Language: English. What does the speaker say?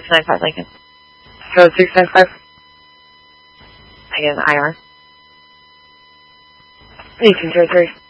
695 Lincoln. Code 695. I get an IR. 1803.